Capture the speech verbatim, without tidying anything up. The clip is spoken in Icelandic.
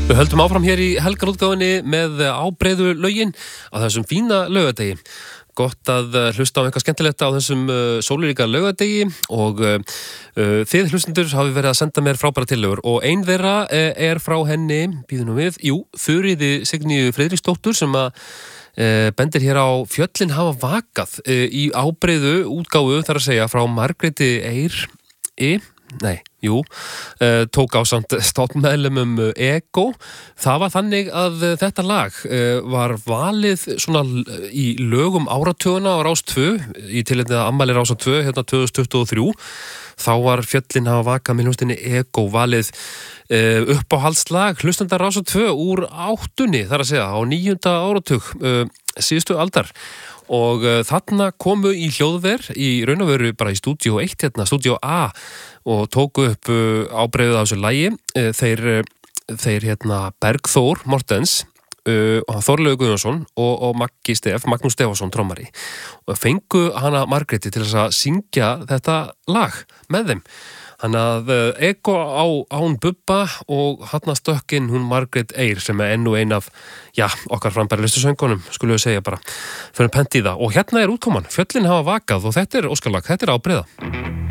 Við höldum áfram hér í helgarútgáfunni með ábreiðu lögin á þessum fína laugardegi. Gott að hlusta á eitthvað skemmtilegt á þessum uh, sólríka laugardegi og uh, uh, þið hlustendur hafi verið að senda mér frábæra tillögur og ein þeirra er frá henni, býðum nú við, jú, Þuríði Signýju Friðriksdóttur sem að uh, bendir hér á fjöllin hafa vakað uh, í ábreiðu útgáfu þar að segja frá Margréti Eir í Nei, jú, uh, tók á samt stofnmeðlumum uh, Ego. Það var þannig að uh, þetta lag uh, var valið svona í lögum áratuguna á Rás tvö, í tilefni að afmæli Rásar tvö, hérna tvö þúsund tuttugu og þrjú. Þá var fjöllin hafa vakað með hljómsveitinni Ego valið uh, uppáhaldslag hlustandar Rásar tvö úr áttunni, þar að segja, á níunda áratug uh, síðustu aldar. Og uh, þarna komu í hljóðver í raun og veru bara í stúdíó eitt hérna, stúdíó A og tóku upp uh, ábreiðuð á þessu lagi uh, þeir, uh, þeir hérna Bergþór Mortens uh, og Þorleifur Guðjónsson og, og Maggi Stef, Magnús Stefánsson trommari og fengu hana Margréti til þess að syngja þetta lag með þeim. Þannig að uh, Ego á án Bubba og hann stökkinn hún Margrét Eir sem er enn og ein af, já, okkar frambærilegustu söngunum, skulum við segja bara, fyrir pent í það. Og hérna er útkoman, fjöllin hafa vakað og þetta er óskarlag, þetta er ábreiða.